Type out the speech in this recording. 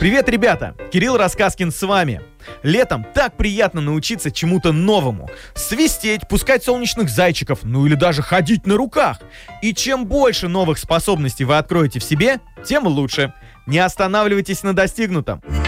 Привет, ребята! Кирилл Рассказкин с вами. Летом так приятно научиться чему-то новому. Свистеть, пускать солнечных зайчиков, ну или даже ходить на руках. И чем больше новых способностей вы откроете в себе, тем лучше. Не останавливайтесь на достигнутом.